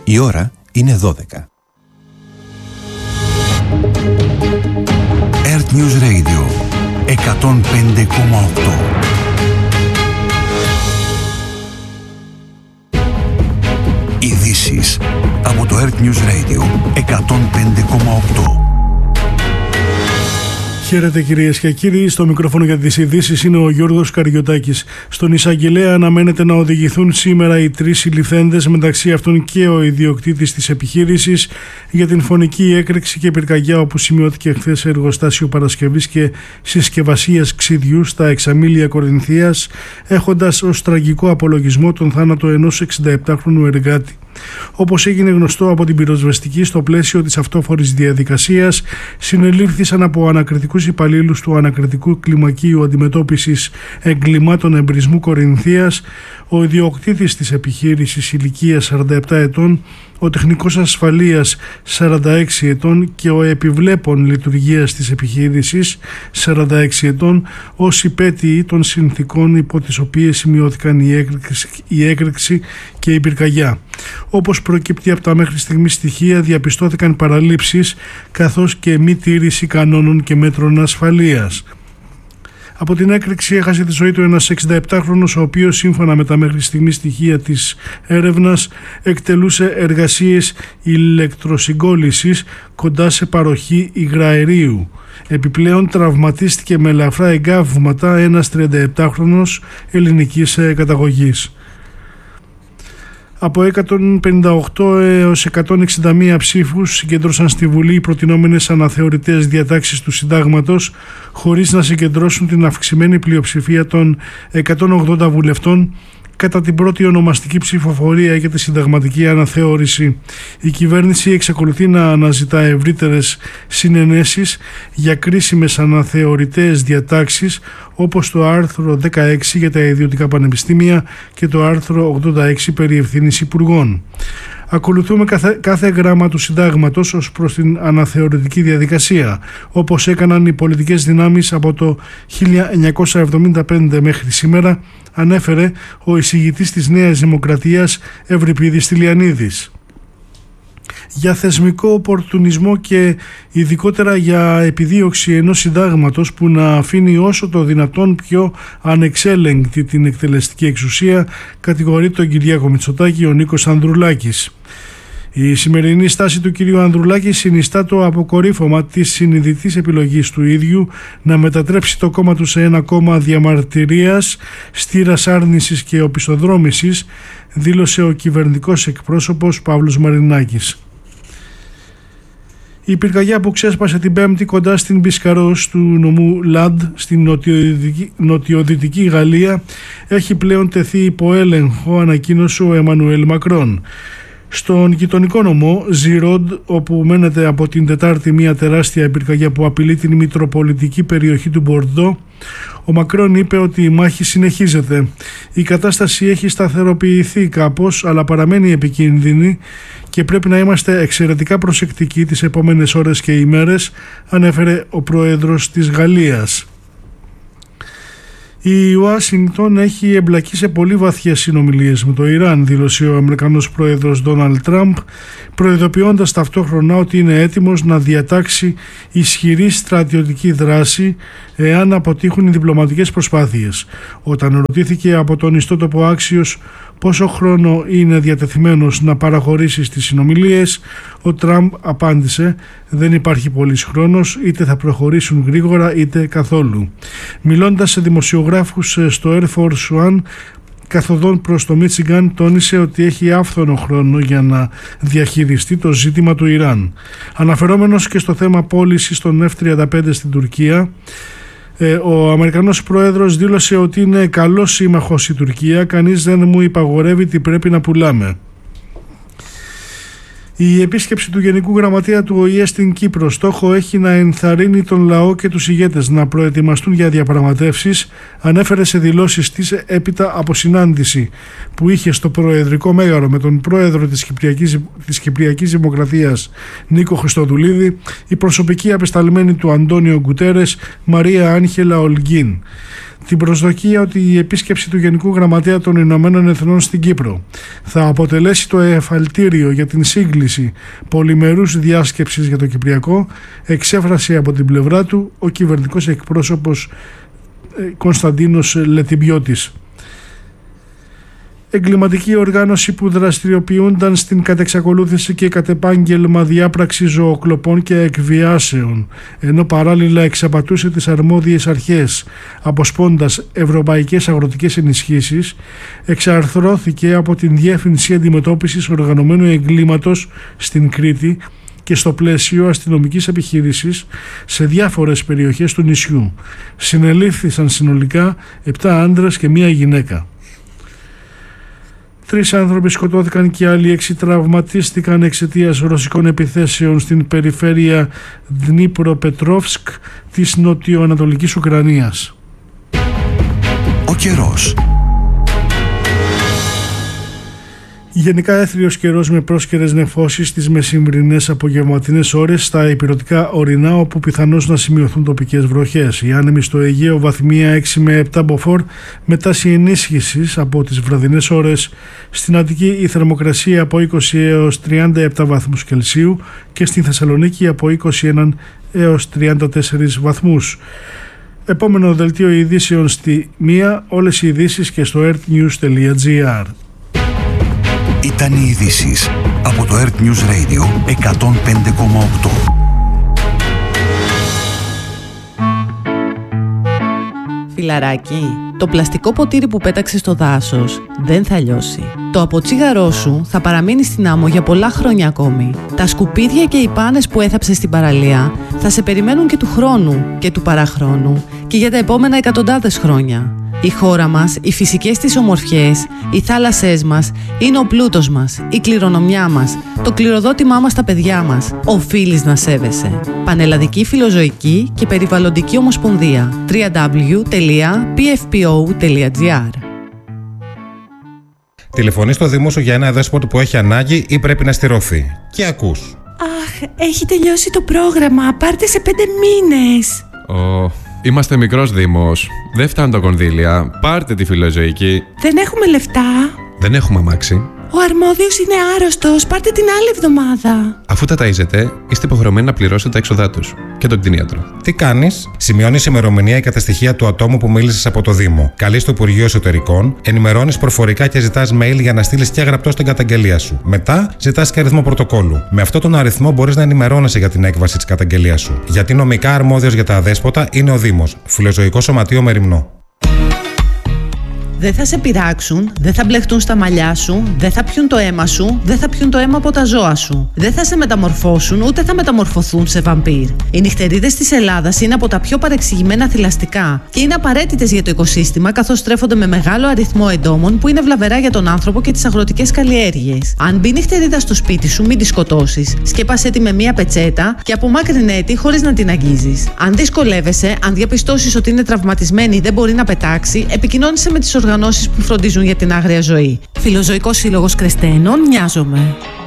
Η ώρα είναι 12. Earth News Radio 105,8. Ειδήσεις από το Earth News Radio 105,8. Χαίρετε κυρίες και κύριοι, στο μικρόφωνο για τις ειδήσεις είναι ο Γιώργος Καριωτάκης. Στον εισαγγελέα αναμένεται να οδηγηθούν σήμερα οι 3 συλληφθέντες, μεταξύ αυτών και ο ιδιοκτήτης της επιχείρησης, για την φωνική έκρηξη και πυρκαγιά όπου σημειώθηκε χθες εργοστάσιο παρασκευής και συσκευασίας ξυδιού στα Εξαμήλια Κορινθίας, έχοντας ως τραγικό απολογισμό τον θάνατο ενός 67χρονου εργάτη. Όπως έγινε γνωστό από την πυροσβεστική, στο πλαίσιο της αυτόφορης διαδικασίας συνελήφθησαν από ανακριτικούς υπαλλήλους του Ανακριτικού Κλιμακείου Αντιμετώπισης Εγκλημάτων Εμπρισμού Κορινθίας ο ιδιοκτήτης της επιχείρησης ηλικίας 47 ετών, ο τεχνικός ασφαλείας 46 ετών και ο επιβλέπων λειτουργίας της επιχείρησης 46 ετών, ως υπέτειοι των συνθήκων υπό τις οποίες σημειώθηκαν η έκρηξη και η πυρκαγιά. Όπως προκύπτει από τα μέχρι στιγμής στοιχεία, διαπιστώθηκαν παραλήψεις καθώς και μη τήρηση κανόνων και μέτρων ασφαλείας. Από την έκρηξη έχασε τη ζωή του ένας 67χρονος, ο οποίος σύμφωνα με τα μέχρι στιγμή στοιχεία της έρευνας εκτελούσε εργασίες ηλεκτροσυγκόλλησης κοντά σε παροχή υγραερίου. Επιπλέον τραυματίστηκε με ελαφρά εγκάβματα ένας 37χρονος ελληνικής καταγωγής. Από 158 έως 161 ψήφους συγκέντρωσαν στη Βουλή οι προτινόμενες αναθεωρητές διατάξεις του Συντάγματος, χωρίς να συγκεντρώσουν την αυξημένη πλειοψηφία των 180 βουλευτών κατά την πρώτη ονομαστική ψηφοφορία για τη συνταγματική αναθεώρηση. Η κυβέρνηση εξακολουθεί να αναζητά ευρύτερες συνενέσεις για κρίσιμες αναθεωρητές διατάξεις, όπως το άρθρο 16 για τα ιδιωτικά πανεπιστήμια και το άρθρο 86 περί ευθύνης υπουργών. Ακολουθούμε κάθε γράμμα του Συντάγματος ως προς την αναθεωρητική διαδικασία, όπως έκαναν οι πολιτικές δυνάμεις από το 1975 μέχρι σήμερα, ανέφερε ο εισηγητής της Νέας Δημοκρατίας Ευρυπίδης Τηλιανίδης. Για θεσμικό οπορτουνισμό και ειδικότερα για επιδίωξη ενός συντάγματος που να αφήνει όσο το δυνατόν πιο ανεξέλεγκτη την εκτελεστική εξουσία, κατηγορεί τον Κυριάκο Μητσοτάκη ο Νίκος Ανδρουλάκης. Η σημερινή στάση του κυρίου Ανδρουλάκη συνιστά το αποκορύφωμα της συνειδητής επιλογής του ίδιου να μετατρέψει το κόμμα του σε ένα κόμμα διαμαρτυρίας, στήρας άρνησης και οπισθοδρόμησης, δήλωσε ο κυβερνητικός εκπρόσωπος Παύλος Μαρινάκης. Η πυρκαγιά που ξέσπασε την Πέμπτη κοντά στην Μπισκαρός του νομού Λαντ στην νοτιοδυτική Γαλλία έχει πλέον τεθεί υπό έλεγχο, ανακοίνωσε ο Εμμανουέλ Μακρόν. Στον γειτονικό νομό Ζιρόντ, όπου μένεται από την Τετάρτη μια τεράστια πυρκαγιά που απειλεί την μητροπολιτική περιοχή του Μπορντό, ο Μακρόν είπε ότι η μάχη συνεχίζεται. Η κατάσταση έχει σταθεροποιηθεί κάπως, αλλά παραμένει επικίνδυνη και πρέπει να είμαστε εξαιρετικά προσεκτικοί τις επόμενες ώρες και ημέρες, ανέφερε ο πρόεδρος της Γαλλίας. Η Ουάσιγκτον έχει εμπλακεί σε πολύ βαθιές συνομιλίες με το Ιράν, δήλωσε ο Αμερικανός πρόεδρος Ντόναλντ Τραμπ, προειδοποιώντας ταυτόχρονα ότι είναι έτοιμος να διατάξει ισχυρή στρατιωτική δράση εάν αποτύχουν οι διπλωματικές προσπάθειες. Όταν ρωτήθηκε από τον ιστότοπο Άξιος πόσο χρόνο είναι διατεθειμένος να παραχωρήσει στις συνομιλίες, ο Τραμπ απάντησε «Δεν υπάρχει πολύς χρόνος, είτε θα προχωρήσουν γρήγορα είτε καθόλου». Μιλώντας σε δημοσιογράφους στο Air Force One καθοδόν προς το Μίτσιγκαν, τόνισε ότι έχει άφθονο χρόνο για να διαχειριστεί το ζήτημα του Ιράν. Αναφερόμενος και στο θέμα πώλησης των F-35 στην Τουρκία, ο Αμερικανός πρόεδρος δήλωσε ότι είναι καλός σύμμαχος η Τουρκία, κανείς δεν μου υπαγορεύει τι πρέπει να πουλάμε. Η επίσκεψη του Γενικού Γραμματέα του ΟΗΕ στην Κύπρο στόχο έχει να ενθαρρύνει τον λαό και τους ηγέτες να προετοιμαστούν για διαπραγματεύσεις, ανέφερε σε δηλώσεις της έπειτα από συνάντηση που είχε στο Προεδρικό Μέγαρο με τον πρόεδρο της Κυπριακής Δημοκρατίας Νίκο Χριστοδουλίδη, η προσωπική απεσταλμένη του Αντώνιο Γκουτέρες Μαρία Άγχελα Ολγκίν. την προσδοκία ότι η επίσκεψη του Γενικού Γραμματέα των Ηνωμένων Εθνών στην Κύπρο θα αποτελέσει το εφαλτήριο για την σύγκληση πολυμερούς διάσκεψης για το Κυπριακό, εξέφρασε από την πλευρά του ο κυβερνητικός εκπρόσωπος Κωνσταντίνος Λετιμπιώτης. Εγκληματική οργάνωση που δραστηριοποιούνταν στην κατεξακολούθηση και κατεπάγγελμα διάπραξη ζωοκλοπών και εκβιάσεων, ενώ παράλληλα εξαπατούσε τις αρμόδιες αρχές αποσπώντας ευρωπαϊκές αγροτικές ενισχύσεις, εξαρθρώθηκε από την Διεύθυνση Αντιμετώπισης Οργανωμένου Εγκλήματος στην Κρήτη και στο πλαίσιο αστυνομικής επιχείρησης σε διάφορες περιοχές του νησιού. Συνελήφθησαν συνολικά 7 άνδρες και 1 γυναίκα. 3 άνθρωποι σκοτώθηκαν και άλλοι 6 τραυματίστηκαν εξαιτίας ρωσικών επιθέσεων στην περιφέρεια Δνίπρο-Πετρόφσκ της νοτιοανατολικής Ουκρανίας. Ο καιρός. Γενικά έθριος καιρός με πρόσκαιρες νεφώσεις στις μεσημβρινές απογευματινές ώρες στα ηπειρωτικά ορεινά, όπου πιθανώς να σημειωθούν τοπικές βροχές. Οι άνεμοι στο Αιγαίο βαθμία 6 με 7 μποφόρ με τάση ενίσχυσης από τις βραδινές ώρες. Στην Αττική η θερμοκρασία από 20 έως 37 βαθμούς Κελσίου και στην Θεσσαλονίκη από 21 έως 34 βαθμούς. Επόμενο δελτίο ειδήσεων στη 1, όλες οι ειδήσεις και στο earthnews.gr. Ήταν οι ειδήσεις από το Earth News Radio 105,8. Φιλαράκι, το πλαστικό ποτήρι που πέταξες στο δάσος δεν θα λιώσει. Το αποτσίγαρό σου θα παραμείνει στην άμμο για πολλά χρόνια ακόμη. Τα σκουπίδια και οι πάνες που έθαψες στην παραλία θα σε περιμένουν και του χρόνου και του παραχρόνου και για τα επόμενα εκατοντάδες χρόνια. Η χώρα μας, οι φυσικές της ομορφιές, οι θάλασσές μας είναι ο πλούτος μας, η κληρονομιά μας, το κληροδότημά μας στα παιδιά μας. Οφείλεις να σέβεσαι. Πανελλαδική Φιλοζωική και Περιβαλλοντική Ομοσπονδία. www.pfpo.gr. Τηλεφωνείς στο Δήμο σου για ένα δέσποτο που έχει ανάγκη ή πρέπει να στηρωθεί. Και ακούς. Αχ, έχει τελειώσει το πρόγραμμα. Πάρτε σε 5 μήνες. Είμαστε μικρός Δήμος. Δεν φτάνουν τα κονδύλια. Πάρτε τη Φιλοζωική. Δεν έχουμε λεφτά. Δεν έχουμε αμάξι. Ο αρμόδιος είναι άρρωστος. Πάρτε την άλλη εβδομάδα. Αφού τα ταΐζετε, είστε υποχρεωμένοι να πληρώσετε τα έξοδά τους και τον κτηνίατρο. Τι κάνεις? Σημειώνεις ημερομηνία και τα στοιχεία του ατόμου που μίλησες από το Δήμο. Καλείς το Υπουργείο Εσωτερικών, ενημερώνεις προφορικά και ζητάς mail για να στείλεις και γραπτό στην καταγγελία σου. Μετά ζητάς και αριθμό πρωτοκόλλου. Με αυτόν τον αριθμό μπορείς να ενημερώνεσαι για την έκβαση της καταγγελίας σου. Γιατί νομικά αρμόδιος για τα αδέσποτα είναι ο Δήμος. Φιλοζωικό Σωματείο Μεριμνό. Δεν θα σε πειράξουν, δεν θα μπλεχτούν στα μαλλιά σου, δεν θα πιούν το αίμα σου, δεν θα πιούν το αίμα από τα ζώα σου. Δεν θα σε μεταμορφώσουν, ούτε θα μεταμορφωθούν σε βαμπύρ. Οι νυχτερίδες της Ελλάδας είναι από τα πιο παρεξηγημένα θηλαστικά και είναι απαραίτητες για το οικοσύστημα, καθώς τρέφονται με μεγάλο αριθμό εντόμων που είναι βλαβερά για τον άνθρωπο και τις αγροτικές καλλιέργειες. Αν μπει νυχτερίδα στο σπίτι σου, μην τη σκοτώσεις. Σκέπασέ τη με μία πετσέτα και απομάκρυνε τη χωρίς να την αγγίζεις. Αν δυσκολεύεσαι, αν διαπιστώσεις ότι είναι τραυματισμένη ή δεν μπορεί να πετάξει, επικοινώνησε με τις οργανώσεις που φροντίζουν για την άγρια ζωή. Φιλοζωικός Σύλλογος Κρεστένων, Νοιάζομαι.